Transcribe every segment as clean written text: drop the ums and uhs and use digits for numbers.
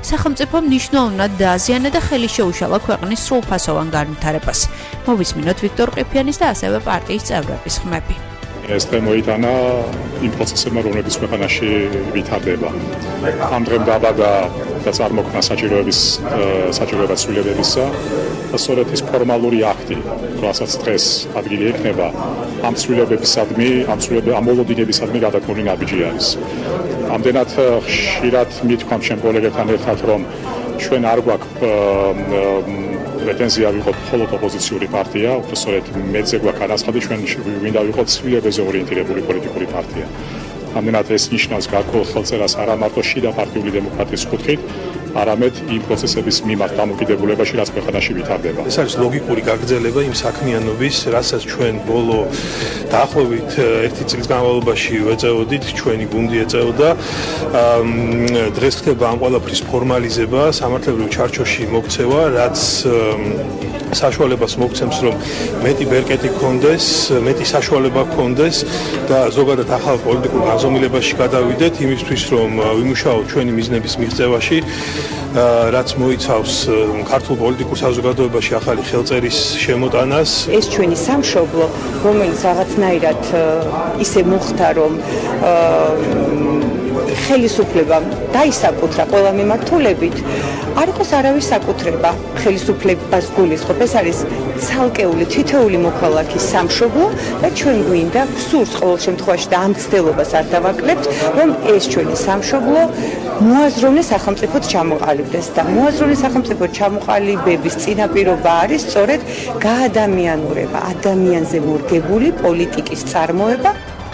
სახელმწიფომ მნიშვნელოვნად დააზიანა და ხელი შეუშალა ქვეყნის სრულფასოვან განვითარებას. მოვისმინოთ ვიქტორ ყიფიანის და ასევე პარტიის წევრების ხმები. ეს დღე მოიტანა იმ პროცესებმა, რომლებიც ქვეყანაში ვითარდება. ამ დღემ დაბადა და წარმოქმნა საჭიროებად ცვლილებებისა და სწორედ ის ფორმალური აქტი, რასაც დღეს ადგილი ექნება, ამ ცვლილებებისადმი, ამ მოლოდინებისადმი გადადგმული ნაბიჯი არის. ამდენად ხშირად მithქვამ ჩემ კოლეგებთან ერთად, რომ ჩვენ არ გვაქვს პრეტენზია ვიყოთ მხოლოდ ოპოზიციური პარტია, უბრალოდ მეძე გვაქვს განაცხადი, ჩვენ გვინდა ვიყოთ ცვლილებებზე ორიენტირებული პოლიტიკური პარტია. ამდენად ეს ნიშნავს გარკვეულ ხელწერას არა მარტო შიდა პარტიული დემოკრატიის კუთხით, არამედ იმ პროცესების მიმართ დამოკიდებულებაში, რაც ქვეყანაში ვითარდება. ეს არის ლოგიკური გაგრძელება იმ საქმიანობის, რასაც ჩვენ ბოლო დაახლოებით 1 წლის განმავლობაში ვეწეოდით, ჩვენი გუნდი ეწეოდა. დღეს ხდება ამ ყველაფრის ფორმალიზება, სამართლებრივ ჩარჩოში მოქცევა, რაც საშუალებას მოგცემს, რომ მეტი ბერკეტი გქონდეს, მეტი საშუალება გქონდეს და ზოგადად ახალ პოლიტიკურ განზომილებაში გადავიდეთ იმისთვის, რომ ვიმუშაოთ ჩვენი მიზნების მიღწევაში, რაც მოიცავს ქართულ პოლიტიკურ საზოგადოებაში ახალი ხელწერის შემოტანას. ეს ჩვენი სამშობლო, რომელიც რაღაცნაირად ისე მოხდა, რომ ხელისუფლებამ დაისაკუთრა ყველა მიმართულებით, არ იყოს არავის საკუთრება ხელისუფლებას გულისხმობ. ეს არის ცალკეული თითოეული მოქალაქის სამშობლო და ჩვენ გვინდა სურს ყოველ შემთხვევაში და ამ ცდელობას არ დავაკლებთ, რომ ეს ჩვენი სამშობლო მოაზროვნე სახელმწიფოდ ჩამოყალიბდეს და მოაზროვნე სახელმწიფოდ ჩამოყალიბების წინაპირობა არის სწორედ გაადამიანურება, ადამიანზე მორგებული პოლიტიკის წარმოება.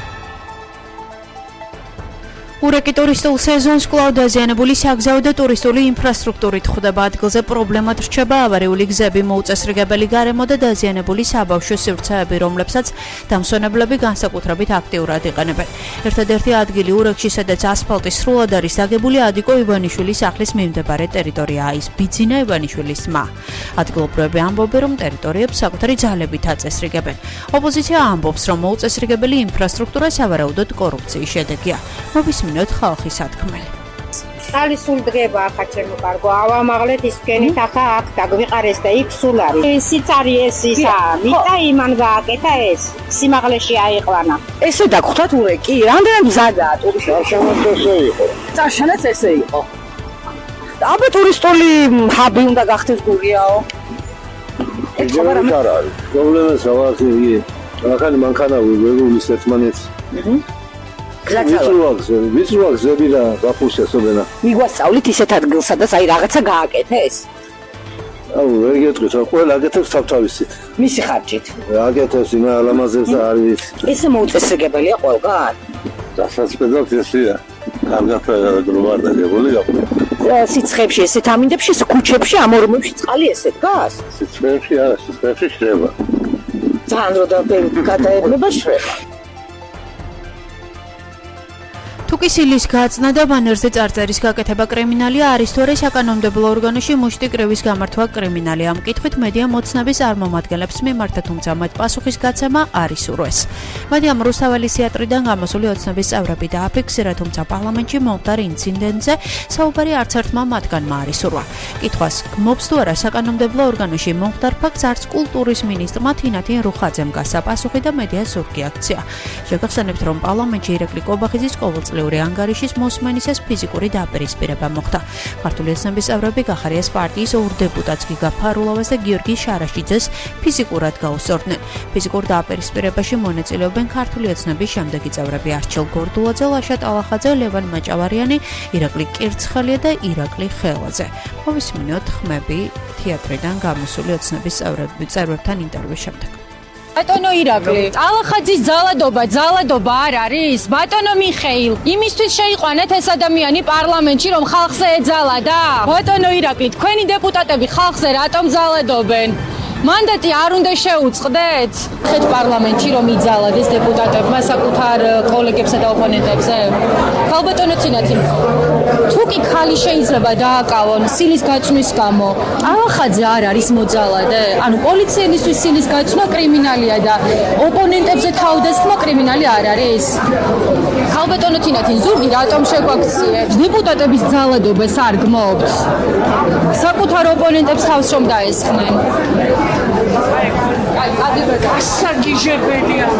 ურეკი ტურისტულ სეზონს კვლავ დაზიანებული საგზაო და ტურისტული ინფრასტრუქტურით ხვდება ადგილზე პრობლემად რჩება ავარიული გზები, მოუწესრიგებელი გარემო და დაზიანებული საბავშვო სივრცეები, რომლებსაც დამსვენებლები განსაკუთრებით აქტიურად იყენებენ. ერთადერთი ადგილი ურეკში, სადაც ასფალტი სრულად არის დაგებული, ადიკო ივანიშვილის სახლის მიმდებარე ტერიტორიაა, ის ბიძინა ივანიშვილის მა. ადგილობრივები ამბობენ, რომ ტერიტორიებს საკუთარი ძალებით აწესრიგებენ. ოპოზიცია ამბობს, რომ მოუწესრიგებელი ინფრასტრუქტურა სავარაუდოდ კორუფციის შედეგია. მოვისმინოთ ხალხის სათქმელი. ხალისულ დღება ახლა ჩემო კარგო, ავამაღლეთ ის თქვენით ახლა აქ დაგვიყარეს და იქ სულ არის. სიცარი ეს ისა, მიტა იმან გააკეთა ეს, სიმაღლეში აიყვანა. ესე დაგხვდათ ურეკი, რამდენი მზადაა ტურისტული? ესე იყო. წარშანაც ესე იყო. აბა ტურისტული ჰაბი უნდა გახდეს გურიაო. ეს ხარ არის. პრობლემას რაღაც იგი. ახალი მანქანა ვეუბნის ერთმანეთს. ვიცრუა გზები და გაფუშია სობენა. მიგვასწავლით ისეთ ადგილს, სადაც აი რაღაცა გააკეთეს. აუ, ვერ გეტყვით, რა ყველა აკეთებს თავთავისით. მისი ხარჯით. აკეთებს იმ ალამაზებს და არ ვიცი. ესე მოუწესრიგებელია ყველგან. დასაწყისად ესია. კარგად გლოვარდაგებული გაყო. სიცხეებში, ესეთ ამინდებში, ქუჩებში, ამორუმებში წყალი ესე დგას? სიცხეებში არა, სიცხეებში შრება. ძალიან რო და გადაებნება შრება. თუკისილის გაწნა და ბანერზე წარწერის გაკეთება კრიმინალია არის თუ არა საკანონმდებლო ორგანოში მუშტი კრივის გამართვა კრიმინალია. ამ კითხვით მედია მოცნების წარმომადგენლებს მიმართა, თუმცა მათ პასუხის გაცემა არ ისურვეს. მედიამ რუსთაველის თეატრიდან გამოსული ოცნების წევრები დააფიქსირა, თუმცა პარლამენტში მომხდარ ინციდენტზე საუბარი არც ერთმა მათგანმა არ ისურვა. კითხვას გმობს თუ არა საკანონმდებლო ორგანოში მომხდარ ფაქტს არც კულტურის მინისტრმა თინათინ რუხაძემ გასცა პასუხი და მედია ზურგი აქცია. შეგახსენებთ, რომ პარლამენტში ირაკლი კობახიძის ყოველწლიური ანგარიშის მოსმენისას ფიზიკური დაპირისპირება მოხდა. ქართული ოცნების წევრები გახარიას პარტიის ორ დეპუტატს გიგა ფარულოვას და გიორგი შარაშიძეს ფიზიკურად გაუსწორდნენ. ფიზიკურ დაპირისპირებაში მონაწილეობენ ქართული ოცნების შემდეგი წევრები: არჩილ გორდულაძე, ლაშა ტალახაძე, ლევან მაჭავარიანი, ირაკლი კირცხელია და ირაკლი ხელაძე. მოვისმინოთ ხმები თეატრიდან გამოსული ოცნების წევრებთან ინტერვიუს შემდეგ. ბატონო ირაკლი, ტალახაძის ძალადობა არ არის? ბატონო მიხეილ, იმისთვის შეიყვანეთ ეს ადამიანი პარლამენტში, რომ ხალხზე ეძალადა? ბატონო ირაკლი, თქვენი დეპუტატები ხალხზე რატომ ძალადობენ? მანდატი არ უნდა შეუწყდეთ? ხეთ პარლამენტში რომ იძალადეს დეპუტატებმა საკუთარ კოლეგებსა და ოპონენტებზე? ქალბატონო ცინათი, თუ კი ხალი შეიძლება დააკავონ სილის გაცვლის გამო, ტალახაძე არ არის მოძალადე? ანუ პოლიციელისთვის სილის გაცვლა კრიმინალია და ოპონენტებზე თავდასხმა კრიმინალი არ არის? ხალბატონო თინათინ ზურგი რატომ შეგვაქციებს? დეპუტატების ძალადობას არ გმობთ? საკუთარ ოპონენტებს თავს რომ დაესხნენ. ასაგიჟებელია.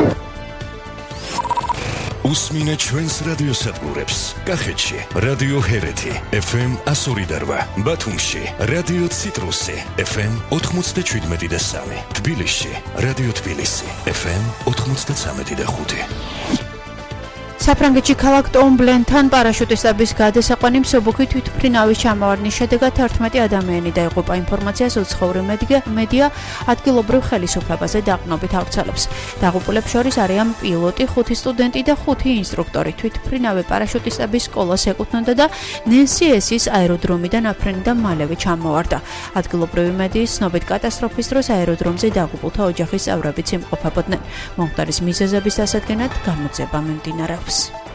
უსმინე ჩვენს რადიოსადგურებს. კახეთში რადიო ჰერეთი FM 102.8, ბათუმში რადიო ციტრუსი FM 97.3, თბილისში რადიო თბილისი FM 93.5. საფრანგეთში ქალაქ ტომბლენთან პარაშუტისტების გადასაყვანი მსუბუქი თვითმფრინავის ჩამოვარდნის შედეგად 11 ადამიანი დაიღუპა. ინფორმაციას უცხოური მედია ადგილობრივ ხელისუფლებაზე დაყრდნობით ავრცელებს. დაღუპულებს შორის არიან პილოტი, 5 სტუდენტი და 5 ინსტრუქტორი. თვითმფრინავი პარაშუტისტების სკოლას ეკუთვნოდა და ნენსიესის აეროდრომიდან აფრენიდან მალევე ჩამოვარდა. ადგილობრივი მედიის ცნობით კატასტროფის დროს აეროდრომზე დაღუპულთა ოჯახის წევრებიც იმყოფებოდნენ. მომხდარის მიზეზების დასადგენად გამოძიება მიმდინარეობს.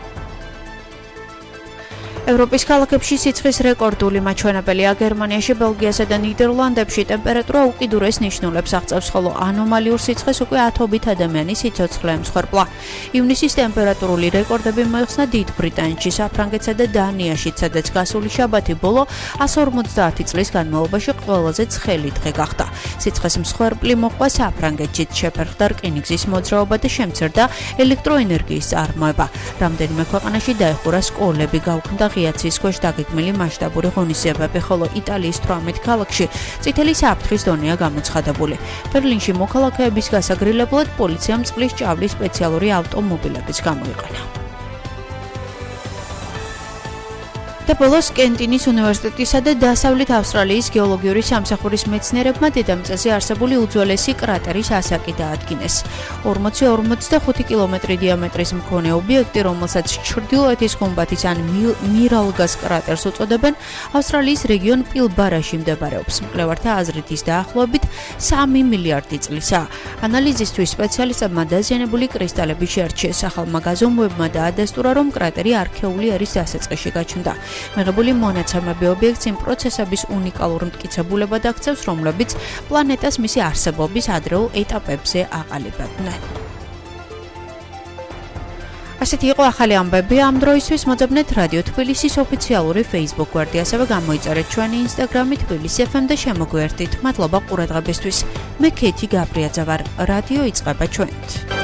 ევროპის ქალაქებში სიცხის რეკორდული მაჩვენებელია. გერმანიაში, ბელგიასა და ნიდერლანდებში ტემპერატურა უკიდურეს ნიშნულებს აღწევს, ხოლო ანომალიურ სიცხეს უკვე 10-ობით ადამიანის სიცოცხლე ემსხვერპლა. ივნისის ტემპერატურული რეკორდები მოიხსნა დიდ ბრიტანეთში, საფრანგეთსა და დანიაში, სადაც გასული შაბათი ბოლო 150 წლის განმავლობაში ყველაზე ცხელი დღე გახდა. სიცხეს მსხვერპლი მოყვა საფრანგეთშიც, შეფერხდა რკინიგზის მოძრაობა და შემცირდა ელექტროენერგიის წარმოება. რამდენიმე ქვეყანაში დაეხურა სკოლები, გაუქმდა ღიაცის ქვეშ დაგეგმილი მასშტაბური ღონისძიებები, ხოლო იტალიის 18 ქალაქში წითელი საფრთხის დონეა გამოცხადებული. ბერლინში მოქალაქეების გასაგრილებლად პოლიციამ წყლის ჭავლის სპეციალური ავტომობილებიც გამოიყენა. და ბოლოს კენტინის უნივერსიტეტისა და დასავლეთ ავსტრალიის გეოლოგიური სამსახურის მეცნიერებმა დედამიწაზე არსებული უძველესი კრატერის ასაკი დაადგინეს. 40-45 კილომეტრი დიამეტრის მქონე ობიექტი, რომელსაც ჩრდილოეთის გუმბათის ან მირალგას კრატერს უწოდებენ, ავსტრალიის რეგიონ პილბარაში მდებარეობს. მკვლევართა აზრით ის დაახლოებით 3 მილიარდი წლისაა. ანალიზისთვის სპეციალისტებმა დაზიანებული კრისტალები შეარჩიეს. ახალმა გაზომვებმა დაადასტურა, რომ კრატერი არქეული ერის დასაწყისში გაჩნდა. მიღებული მონაცემები ობიექტს იმ პროცესების უნიკალურ მტკიცებულებად აქცევს, რომლებიც პლანეტას მისი არსებობის ადრეულ ეტაპებზე აყალიბებდნენ. ასეთი იყო ახალი ამბები ამ დროისთვის. მოძებნეთ რადიო თბილისის ოფიციალური Facebook გვერდი, ასევე გამოიწერეთ ჩვენი Instagram-ი თბილისი FM და შემოგვიერთდით. მადლობა ყურადღებისთვის. მე ქეთი გაბრიაძე ვარ. რადიო იწყება ჩვენით.